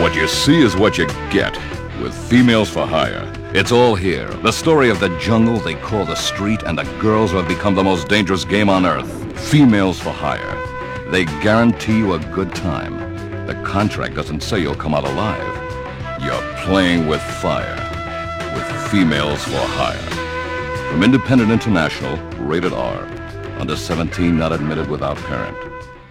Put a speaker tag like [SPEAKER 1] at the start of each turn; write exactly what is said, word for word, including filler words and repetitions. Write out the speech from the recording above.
[SPEAKER 1] What you see is what you get with Females for Hire. It's all here. The story of the jungle they call the street and the girls who have become the most dangerous game on earth. Females for Hire. They guarantee you a good time. The contract doesn't say you'll come out alive. You're playing with fire. With Females for Hire. From Independent International, rated R. Under seventeen, not admitted without parent.